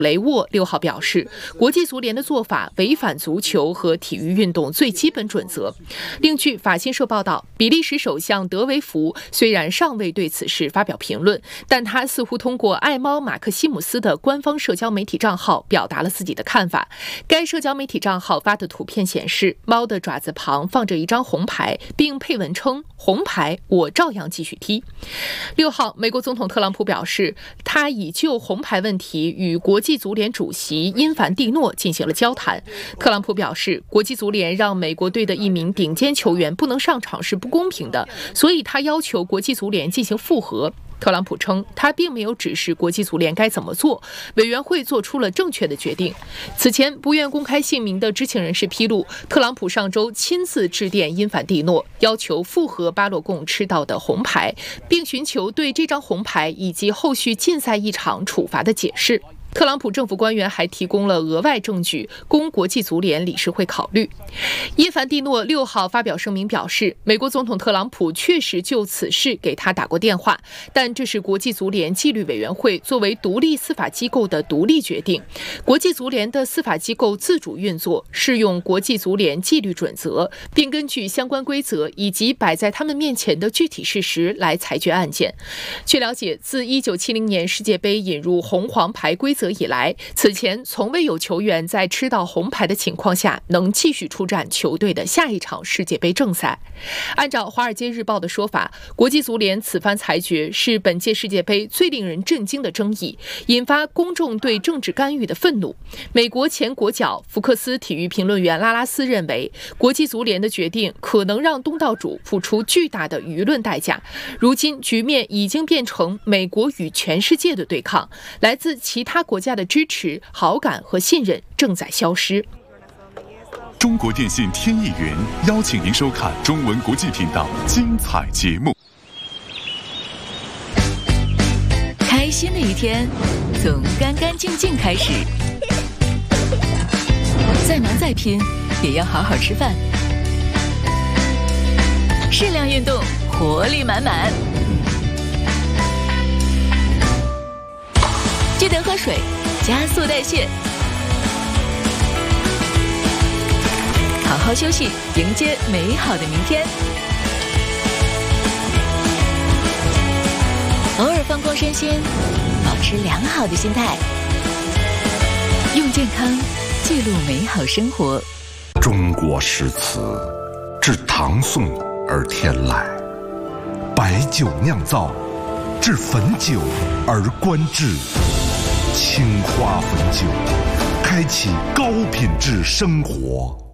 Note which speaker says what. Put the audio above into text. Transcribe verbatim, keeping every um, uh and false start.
Speaker 1: 雷沃六号表示，国际足联的做法违反足球和体育运动最基本准则。另据法新社报道，比利时首相德维福虽然尚未对此事发表评论，但他似乎通过爱猫马克西姆斯的官方社交媒体账号表达了自己的看法。该社交媒体账号发的图片显示，猫的爪子旁放着一张红牌，并配文称：“红牌，我照样继续踢。”六号，美国总统特朗普表示，他已就红牌问题与国际足联主席因凡蒂诺进行了交谈。特朗普表示，国际足联让美国队的一名顶尖球员不能上场是不公平的，所以他要求国际足联进行复核。特朗普称，他并没有指示国际足联该怎么做，委员会做出了正确的决定。此前，不愿公开姓名的知情人士披露，特朗普上周亲自致电因凡蒂诺，要求复核巴洛贡吃到的红牌，并寻求对这张红牌以及后续禁赛一场处罚的解释。特朗普政府官员还提供了额外证据，供国际足联理事会考虑。因凡蒂诺六号发表声明表示，美国总统特朗普确实就此事给他打过电话，但这是国际足联纪律委员会作为独立司法机构的独立决定。国际足联的司法机构自主运作，适用国际足联纪律准则，并根据相关规则以及摆在他们面前的具体事实来裁决案件。据了解，自一九七零年世界杯引入红黄牌规则以来，此前从未有球员在吃到红牌的情况下能继续出战球队的下一场世界杯正赛。按照《华尔街日报》的说法，国际足联此番裁决是本届世界杯最令人震惊的争议，引发公众对政治干预的愤怒。美国前国脚福克斯体育评论员拉拉斯认为，国际足联的决定可能让东道主付出巨大的舆论代价。如今局面已经变成美国与全世界的对抗，来自其他国家的支持、好感和信任正在消失。
Speaker 2: 中国电信天翼云邀请您收看中文国际频道精彩节目。
Speaker 3: 开心的一天从干干净净开始，再忙再拼也要好好吃饭，适量运动，活力满满。记得喝水，加速代谢，好好休息，迎接美好的明天。偶尔放空身心，保持良好的心态，用健康记录美好生活。
Speaker 4: 中国诗词自唐宋而天来，白酒酿造，至汾酒而观至。青花汾酒，开启高品质生活。